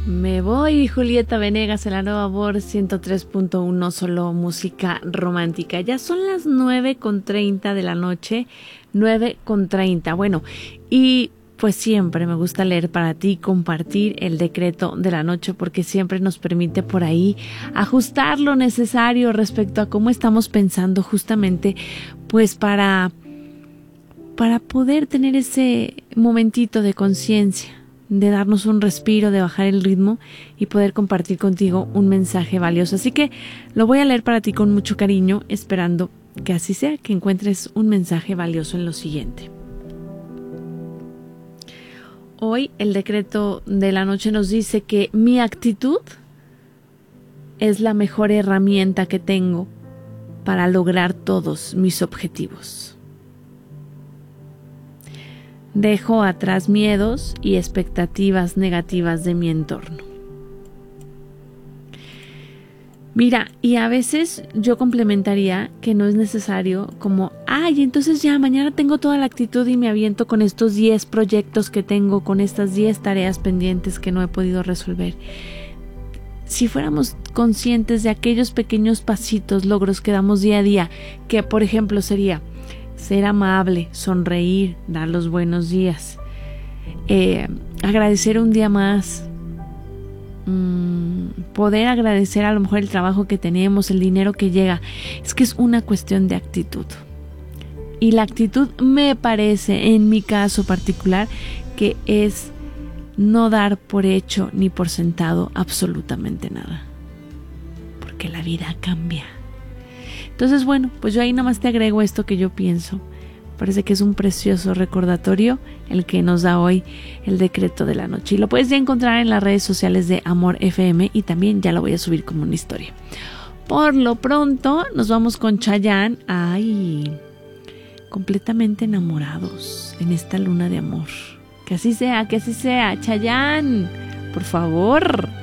Me voy, Julieta Venegas, en la Nueva Voz 103.1, solo música romántica. Ya son las 9:30 de la noche, 9:30. Bueno, y pues siempre me gusta leer para ti, compartir el decreto de la noche, porque siempre nos permite por ahí ajustar lo necesario respecto a cómo estamos pensando, justamente pues para poder tener ese momentito de conciencia, de darnos un respiro, de bajar el ritmo y poder compartir contigo un mensaje valioso. Así que lo voy a leer para ti con mucho cariño, esperando que así sea, que encuentres un mensaje valioso en lo siguiente. Hoy el decreto de la noche nos dice que mi actitud es la mejor herramienta que tengo para lograr todos mis objetivos. Dejo atrás miedos y expectativas negativas de mi entorno. Mira, y a veces yo complementaría que no es necesario como, entonces ya mañana tengo toda la actitud y me aviento con estos 10 proyectos que tengo, con estas 10 tareas pendientes que no he podido resolver. Si fuéramos conscientes de aquellos pequeños pasitos, logros que damos día a día, que por ejemplo sería ser amable, sonreír, dar los buenos días, agradecer un día más, poder agradecer a lo mejor el trabajo que tenemos, el dinero que llega. Es que es una cuestión de actitud. Y la actitud me parece, en mi caso particular, que es no dar por hecho ni por sentado absolutamente nada. Porque la vida cambia. Entonces, bueno, pues yo ahí nomás te agrego esto que yo pienso. Parece que es un precioso recordatorio el que nos da hoy el decreto de la noche. Y lo puedes ya encontrar en las redes sociales de Amor FM y también ya lo voy a subir como una historia. Por lo pronto, nos vamos con Chayanne. Completamente enamorados en esta luna de amor. Que así sea, Chayanne, por favor.